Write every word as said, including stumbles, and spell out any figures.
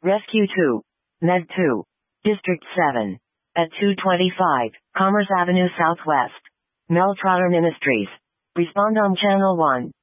Rescue two. Med two. District seven. At two twenty-five, Commerce Avenue Southwest. Mel Trotter Ministries. Respond on Channel one.